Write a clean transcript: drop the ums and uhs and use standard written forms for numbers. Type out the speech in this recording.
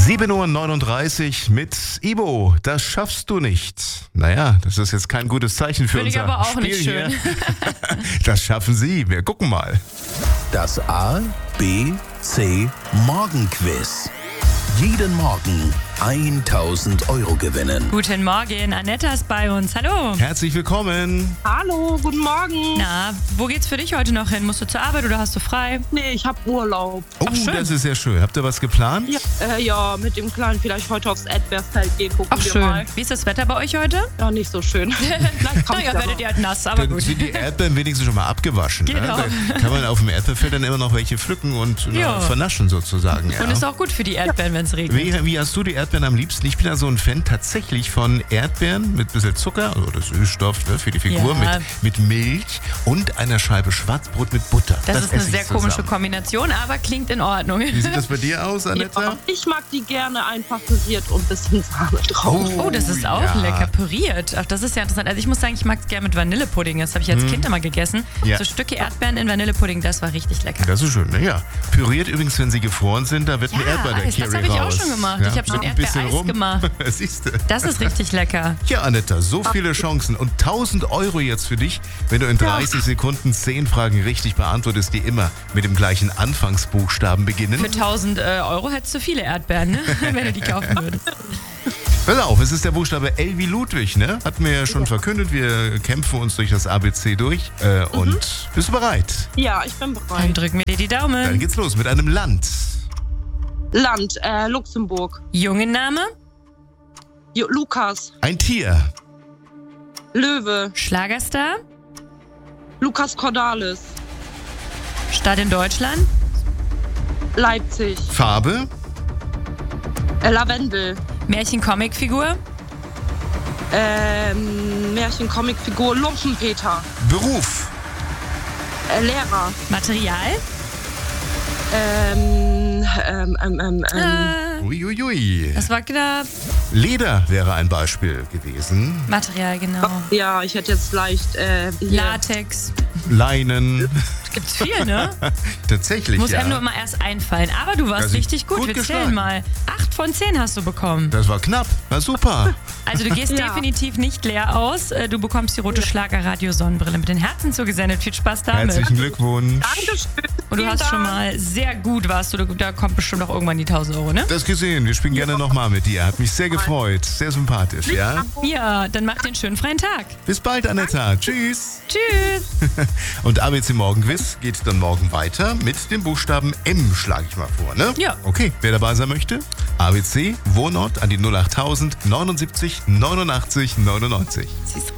7:39 Uhr mit Ibo. Das schaffst du nicht. Naja, das ist jetzt kein gutes Zeichen für Finde ich unser aber auch Spiel nicht schön. hier. Das schaffen Sie. Wir gucken mal. Das A, B, C Morgenquiz. Jeden Morgen 1.000 Euro gewinnen. Guten Morgen, Annetta ist bei uns. Hallo. Herzlich willkommen. Hallo, guten Morgen. Na, wo geht's für dich heute noch hin? Musst du zur Arbeit oder hast du frei? Nee, ich habe Urlaub. Oh, schön. das ist sehr schön. Habt ihr was geplant? Ja, mit dem Kleinen vielleicht heute aufs Erdbeerfeld gehen. Gucken Ach, wir schön. mal. Wie ist das Wetter bei euch heute? Ja, nicht so schön. Vielleicht kommt Naja, ja werdet noch. ihr halt nass, aber Dann gut. sind die Erdbeeren wenigstens schon mal abgewaschen. Genau. Ne? Da kann man auf dem Erdbeerfeld dann immer noch welche pflücken und Ja. vernaschen sozusagen. Ja. Und ist auch gut für die Erdbeeren, wenn es regnet. Wie hast du die Erdbeeren am liebsten? Ich bin ja so ein Fan tatsächlich von Erdbeeren mit ein bisschen Zucker oder Süßstoff, ne, für die Figur, Ja. mit Milch und einer Scheibe Schwarzbrot mit Butter. Das ist eine esse ich sehr komische zusammen. Kombination, aber klingt in Ordnung. Wie sieht das bei dir aus, Annetta? Ja, ich mag die gerne einfach püriert und ein bisschen Sahne drauf. Oh, das ist auch ja. lecker püriert. Ach, das ist ja interessant. Also ich muss sagen, ich mag es gerne mit Vanillepudding. Das habe ich als Kind immer gegessen. Ja. So Stücke Erdbeeren in Vanillepudding, das war richtig lecker. Das ist schön, ne? Ja. Püriert übrigens, wenn sie gefroren sind, da wird ein Erdbeer Eis, das Carry habe ich raus. auch schon gemacht. Ja, Ich habe schon ein bisschen Erdbeereis rum. gemacht. Siehst du. Das ist richtig lecker. Ja, Annetta, so viele Chancen und 1.000 Euro jetzt für dich, wenn du in 30 Sekunden 10 Fragen richtig beantwortest, die immer mit dem gleichen Anfangsbuchstaben beginnen. Für 1.000 Euro hättest du viele Erdbeeren, ne? Wenn du die kaufen würdest. Pass auf, es ist der Buchstabe L wie Ludwig, ne? Hatten wir ja schon verkündet, wir kämpfen uns durch das ABC durch. Und bist du bereit? Ja, ich bin Dann bereit. drück mir die Dann Daumen. geht's los mit einem Land. Land, Luxemburg. Jungenname, Lukas, Ein Tier. Löwe, Schlagerstar, Lukas Cordalis, Stadt in Deutschland, Leipzig, Farbe. Lavendel, Märchen-Comicfigur, Märchen-Comicfigur Lumpenpeter, Beruf. Lehrer, Material, Uiuiui. das war knapp. Leder wäre ein Beispiel gewesen. Material, genau. ja, ich hätte jetzt leicht hier. Latex. Leinen. Gibt's viel, ne? Tatsächlich, Muss ja. einem nur immer erst einfallen. Aber du warst Also richtig gut. gut Wir geschlagen. zählen mal. 8 von 10 hast du bekommen. Das war knapp. War super. Also du gehst Ja. definitiv nicht leer aus. Du bekommst die rote Schlagerradio-Sonnenbrille mit den Herzen zugesendet. Viel Spaß damit. Herzlichen Glückwunsch. Dankeschön. Und du Vielen hast schon Dank. mal sehr gut warst du. Da kommt bestimmt auch irgendwann die 1.000 Euro, ne? Das gesehen. Wir spielen gerne nochmal mit dir. Hat mich sehr gefreut. Sehr sympathisch, ja? Ja, dann mach den schönen freien Tag. Bis bald, Annetta. Tschüss. Tschüss. Und ABC Morgenquiz geht dann morgen weiter mit dem Buchstaben M, schlage ich mal vor, ne? Ja. Okay, wer dabei sein möchte? ABC, Wohnort an die 08000 79 89 99. Siehst du.